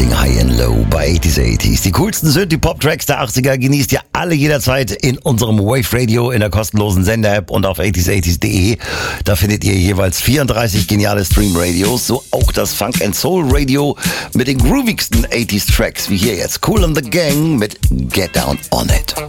Morning High and Low bei 80s. Die coolsten Synthie-Pop-Tracks der 80er genießt ihr alle jederzeit in unserem Wave Radio in der kostenlosen Sender-App und auf 80s80s.de. Da findet ihr jeweils 34 geniale Stream-Radios, so auch das Funk and Soul Radio mit den groovigsten 80s-Tracks, wie hier jetzt Kool and the Gang mit Get Down On It.